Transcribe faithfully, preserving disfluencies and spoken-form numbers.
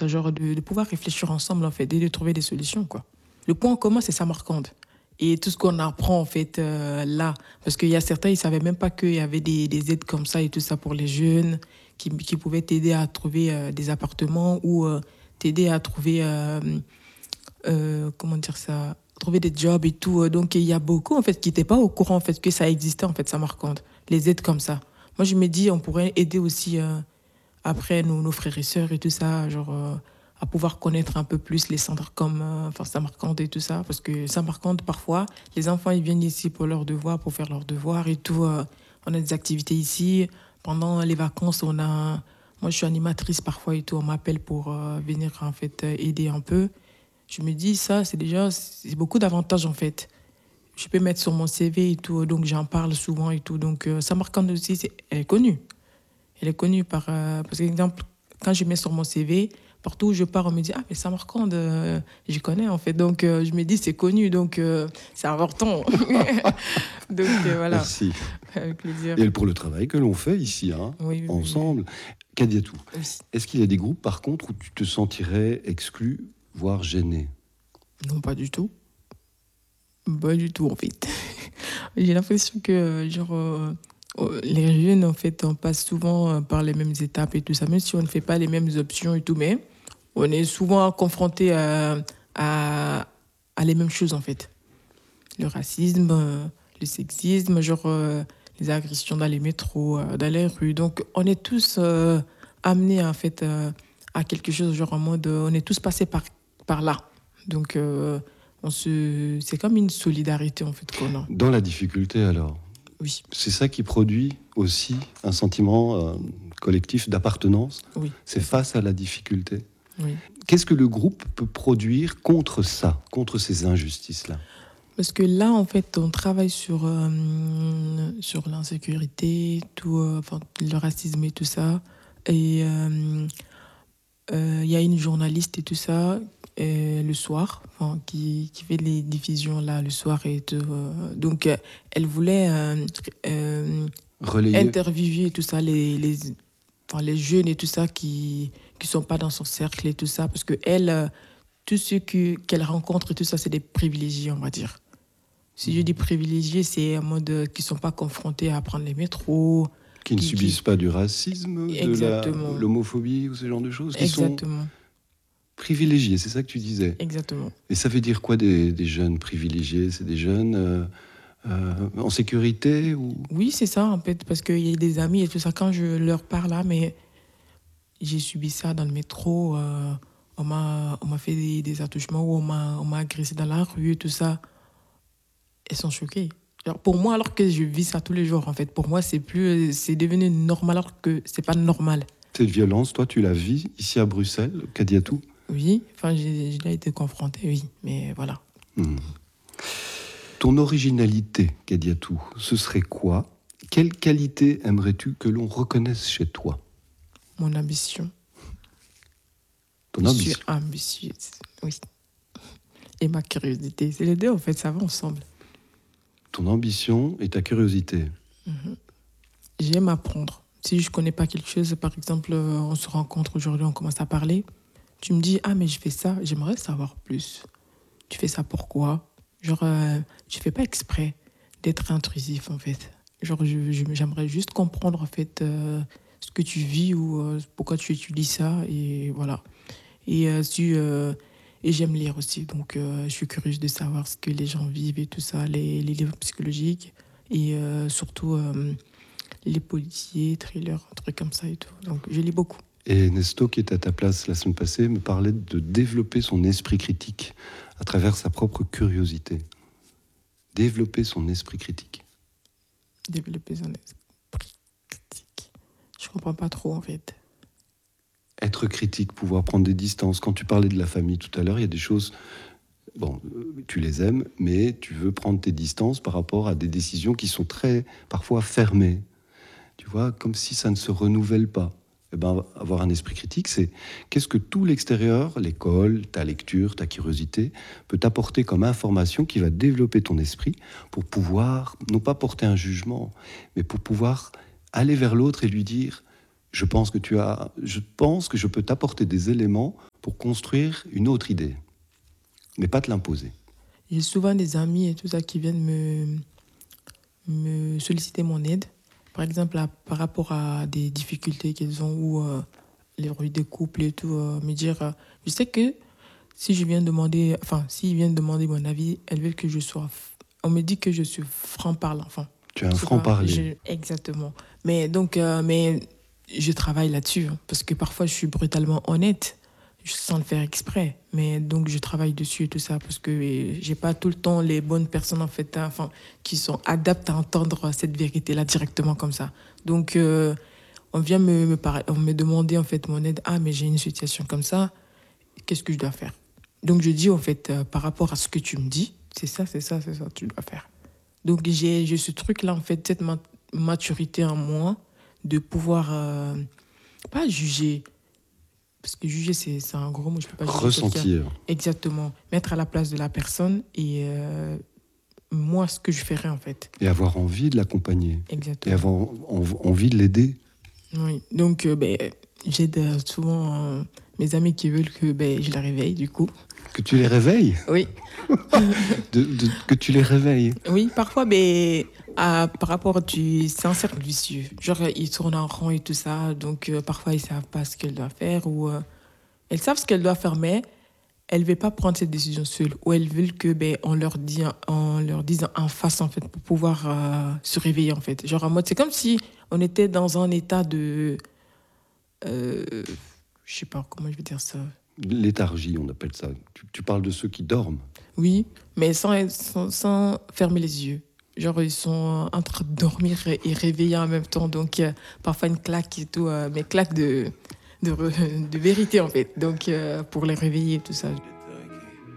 sorte genre de, de pouvoir réfléchir ensemble en fait et de trouver des solutions quoi. Le point commun c'est Samarcande et tout ce qu'on apprend en fait euh, là, parce qu'il y a certains ils savaient même pas qu'il y avait des, des aides comme ça et tout ça pour les jeunes qui, qui pouvaient t'aider à trouver euh, des appartements ou euh, t'aider à trouver euh, euh, comment dire ça, trouver des jobs et tout. Donc il y a beaucoup en fait qui n'étaient pas au courant en fait que ça existait en fait Samarcande, les aides comme ça. Moi je me dis on pourrait aider aussi euh, après nos, nos frères et sœurs et tout ça, genre euh, à pouvoir connaître un peu plus les centres comme euh, enfin, Samarcande et tout ça, parce que Samarcande parfois les enfants ils viennent ici pour leurs devoirs, pour faire leurs devoirs et tout. Euh, on a des activités ici pendant les vacances. On a, moi je suis animatrice parfois et tout, on m'appelle pour euh, venir en fait euh, aider un peu. Je me dis ça c'est déjà c'est beaucoup d'avantages en fait. Je peux mettre sur mon C V et tout, donc j'en parle souvent et tout. Donc euh, Samarcande aussi c'est, elle est connue. Elle est connue par... Euh, parce que, exemple, quand je mets sur mon C V, partout où je pars, on me dit « Ah, mais Samarcande, euh, je connais, en fait. » Donc, euh, je me dis, c'est connu, donc euh, c'est important. Donc, euh, voilà. Merci. Avec plaisir. Et pour le travail que l'on fait ici, hein, oui, oui, ensemble. Oui. Kadiatou, Oui. Est-ce qu'il y a des groupes, par contre, où tu te sentirais exclu, voire gêné ? Non, pas du tout. Pas du tout, en fait. J'ai l'impression que, genre... Euh, les jeunes, en fait, on passe souvent par les mêmes étapes et tout ça, même si on ne fait pas les mêmes options et tout, mais on est souvent confronté à, à, à les mêmes choses, en fait. Le racisme, le sexisme, genre euh, les agressions dans les métros, euh, dans les rues. Donc, on est tous euh, amenés, en fait, euh, à quelque chose, genre en mode, on est tous passés par, par là. Donc, euh, on se, c'est comme une solidarité, en fait, qu'on a. Dans la difficulté, alors ? Oui. C'est ça qui produit aussi un sentiment euh, collectif d'appartenance. Oui. C'est face à la difficulté. Oui. Qu'est-ce que le groupe peut produire contre ça, contre ces injustices-là ? Parce que là, en fait, on travaille sur, euh, sur l'insécurité, tout, euh, enfin, le racisme et tout ça. Et il euh, euh, y a une journaliste et tout ça, et le soir, enfin, qui, qui fait les diffusions là, le soir. Et tout, euh, donc, euh, elle voulait euh, euh, interviewer tout ça, les, les, enfin, les jeunes et tout ça qui ne sont pas dans son cercle et tout ça. Parce que elle, euh, tout ce que, qu'elle rencontre et tout ça, c'est des privilégiés, on va dire. Si je dis privilégiés, c'est en mode euh, qui ne sont pas confrontés à prendre les métros. Qui ne qui, subissent qui... pas du racisme, Exactement. de la, l'homophobie ou ce genre de choses. Qui Exactement. Sont privilégiés, c'est ça que tu disais. Exactement. Et ça veut dire quoi des, des jeunes privilégiés ? C'est des jeunes euh, euh, en sécurité ou... Oui, c'est ça en fait, parce qu'il y a des amis et tout ça. Quand je leur parle là, mais j'ai subi ça dans le métro, euh, on, m'a, on m'a fait des, des attouchements ou on m'a, on m'a agressé dans la rue et tout ça. Elles sont choquées. Alors pour moi, alors que je vis ça tous les jours, en fait, pour moi, c'est plus, c'est devenu normal alors que c'est pas normal. Cette violence, toi, tu la vis ici à Bruxelles, Kadiatou ? Oui, enfin, j'ai, j'ai été confrontée, oui, mais voilà. Mmh. Ton originalité, Kadiatou, ce serait quoi ? Quelle qualité aimerais-tu que l'on reconnaisse chez toi ? Mon ambition. Ton ambition. Je suis ambitieuse, oui. Et ma curiosité, c'est les deux, en fait, ça va ensemble. Ton ambition et ta curiosité. Mmh. J'aime apprendre. Si je ne connais pas quelque chose, par exemple, on se rencontre aujourd'hui, on commence à parler, tu me dis « Ah, mais je fais ça, j'aimerais savoir plus. » Tu fais ça pourquoi ? Genre, euh, je ne fais pas exprès d'être intrusif, en fait. Genre, je, je, j'aimerais juste comprendre, en fait, euh, ce que tu vis ou euh, pourquoi tu étudies ça, et voilà. Et, euh, si, euh, et j'aime lire aussi, donc euh, je suis curieuse de savoir ce que les gens vivent et tout ça, les, les livres psychologiques, et euh, surtout... Euh, les policiers, thrillers, un truc comme ça et tout. Donc, je lis beaucoup. Et Nesto, qui était à ta place la semaine passée, me parlait de développer son esprit critique à travers sa propre curiosité. Développer son esprit critique. Développer son esprit critique. Je comprends pas trop, en fait. Être critique, pouvoir prendre des distances. Quand tu parlais de la famille tout à l'heure, il y a des choses... Bon, tu les aimes, mais tu veux prendre tes distances par rapport à des décisions qui sont très, parfois, fermées. Tu vois, comme si ça ne se renouvelle pas. Eh ben, avoir un esprit critique, c'est qu'est-ce que tout l'extérieur, l'école, ta lecture, ta curiosité, peut t'apporter comme information qui va développer ton esprit pour pouvoir, non pas porter un jugement, mais pour pouvoir aller vers l'autre et lui dire « je pense que tu as, je pense que je peux t'apporter des éléments pour construire une autre idée, mais pas te l'imposer. J'ai souvent des amis et tout ça qui viennent me, me solliciter mon aide. Par exemple, à- par rapport à des difficultés qu'ils ont ou euh, les rues des couples et tout, euh, me dire, euh, je sais que si je viens demander, enfin, s'ils viennent demander mon avis, elles veulent que je sois, f- on me dit que je suis franc-parlant, enfin. Tu es un Je sais pas, franc-parler. je- exactement. Mais donc, euh, mais je travaille là-dessus, hein, parce que parfois je suis brutalement honnête, sans le faire exprès. Mais donc je travaille dessus et tout ça, parce que euh, j'ai pas tout le temps les bonnes personnes en fait, hein, enfin, qui sont adaptes à entendre cette vérité-là directement comme ça. Donc euh, on vient me, me, par- on me demander en fait mon aide. Ah, mais j'ai une situation comme ça, qu'est-ce que je dois faire? Donc je dis en fait, euh, par rapport à ce que tu me dis, c'est ça, c'est ça, c'est ça que tu dois faire. Donc j'ai j'ai ce truc-là, en fait, cette ma- maturité en moi de pouvoir, euh, pas juger, parce que juger, c'est c'est un gros mot, je peux pas juger quelqu'un. Ressentir. Exactement. Mettre à la place de la personne et euh, moi, ce que je ferais, en fait. Et avoir envie de l'accompagner. Et Exactement. avoir en- envie de l'aider. Oui. Donc, euh, ben, j'aide euh, souvent euh, mes amis qui veulent que ben, je la réveille, du coup. Que tu les réveilles. Oui. De- de- que tu les réveilles. Oui, parfois, mais à- par rapport, tu, c'est un cercle vicieux. Genre, ils tournent en rond et tout ça, donc euh, parfois, ils savent pas ce qu'elles doivent faire, ou euh, elles savent ce qu'elles doivent faire, mais elles ne veulent pas prendre cette décision seules, ou elles veulent que ben, on leur dit, on leur dise en face, en fait, pour pouvoir euh, se réveiller, en fait. Genre, en mode, c'est comme si on était dans un état de... Euh, je sais pas comment je vais dire ça. Léthargie, on appelle ça. Tu, tu parles de ceux qui dorment. Oui, mais sans, sans, sans fermer les yeux. Genre, ils sont en train de dormir et, et réveillés en même temps. Donc, euh, parfois une claque et tout, euh, mais claque de, de, re- de vérité, en fait. Donc, euh, pour les réveiller et tout ça.